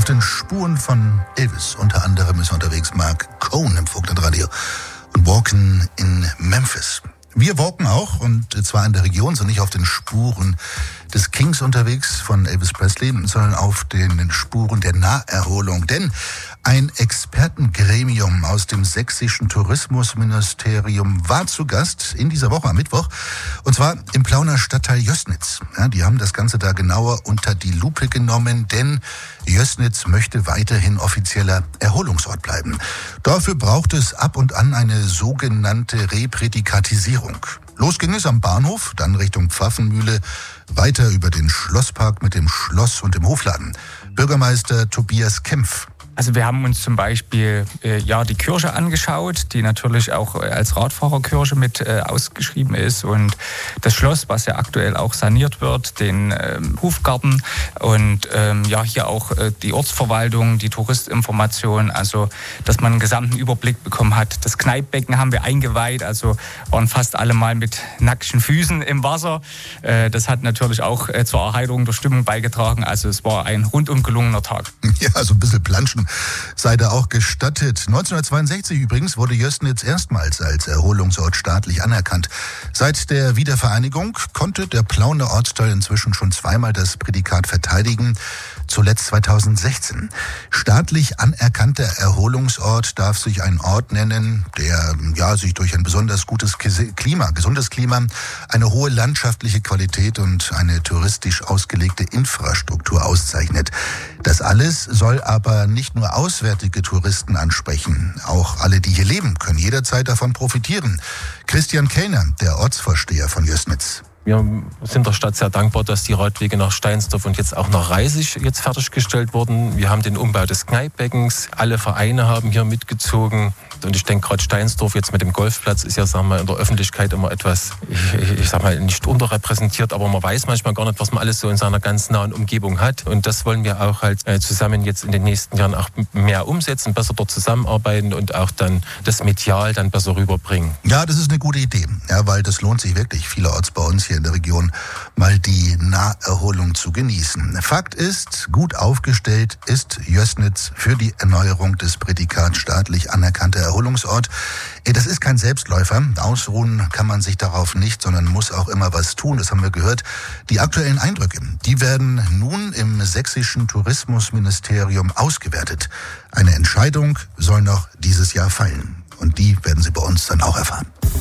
den Spuren von Elvis. Unter anderem ist unterwegs Mark Cohn im Vogtlandradio und Walken in Memphis. Wir walken auch, und zwar in der Region, so nicht auf den Spuren des Kings unterwegs von Elvis Presley, sondern auf den Spuren der Naherholung. Denn ein Expertengremium aus dem sächsischen Tourismusministerium war zu Gast in dieser Woche am Mittwoch, und zwar im Plauner Stadtteil Jößnitz. Ja, die haben das Ganze da genauer unter die Lupe genommen, denn Jößnitz möchte weiterhin offizieller Erholungsort bleiben. Dafür braucht es ab und an eine sogenannte Reprädikatisierung. Los ging es am Bahnhof, dann Richtung Pfaffenmühle, weiter über den Schlosspark mit dem Schloss und dem Hofladen. Bürgermeister Tobias Kempf. Also wir haben uns zum Beispiel die Kirche angeschaut, die natürlich auch als Radfahrerkirche mit ausgeschrieben ist, und das Schloss, was ja aktuell auch saniert wird, den Hofgarten und hier auch die Ortsverwaltung, die Touristinformation, also dass man einen gesamten Überblick bekommen hat. Das Kneippbecken haben wir eingeweiht, also waren fast alle mal mit nackten Füßen im Wasser. Das hat natürlich auch zur Erheiterung der Stimmung beigetragen. Also es war ein rundum gelungener Tag. Ja, so ein bisschen Planschen sei da auch gestattet. 1962 übrigens wurde Jößnitz erstmals als Erholungsort staatlich anerkannt. Seit der Wiedervereinigung konnte der Plauner Ortsteil inzwischen schon zweimal das Prädikat verteidigen, zuletzt 2016. Staatlich anerkannter Erholungsort darf sich ein Ort nennen, der sich durch ein besonders gutes gesundes Klima, eine hohe landschaftliche Qualität und eine touristisch ausgelegte Infrastruktur auszeichnet. Das alles soll aber nicht nur auswärtige Touristen ansprechen. Auch alle, die hier leben, können jederzeit davon profitieren. Christian Kellner, der Ortsvorsteher von Jößnitz. Wir sind der Stadt sehr dankbar, dass die Radwege nach Steinsdorf und jetzt auch nach Reisig jetzt fertiggestellt wurden. Wir haben den Umbau des Kneippbeckens. Alle Vereine haben hier mitgezogen. Und ich denke, gerade Steinsdorf jetzt mit dem Golfplatz ist ja, in der Öffentlichkeit immer etwas, nicht unterrepräsentiert, aber man weiß manchmal gar nicht, was man alles so in seiner ganz nahen Umgebung hat. Und das wollen wir auch zusammen jetzt in den nächsten Jahren auch mehr umsetzen, besser dort zusammenarbeiten und auch dann das medial dann besser rüberbringen. Ja, das ist eine gute Idee, weil das lohnt sich wirklich vielerorts bei uns hier in der Region, mal die Naherholung zu genießen. Fakt ist, gut aufgestellt ist Jößnitz für die Erneuerung des Prädikats staatlich anerkannter Erholungsort. Das ist kein Selbstläufer. Ausruhen kann man sich darauf nicht, sondern muss auch immer was tun. Das haben wir gehört. Die aktuellen Eindrücke, die werden nun im sächsischen Tourismusministerium ausgewertet. Eine Entscheidung soll noch dieses Jahr fallen. Und die werden Sie bei uns dann auch erfahren.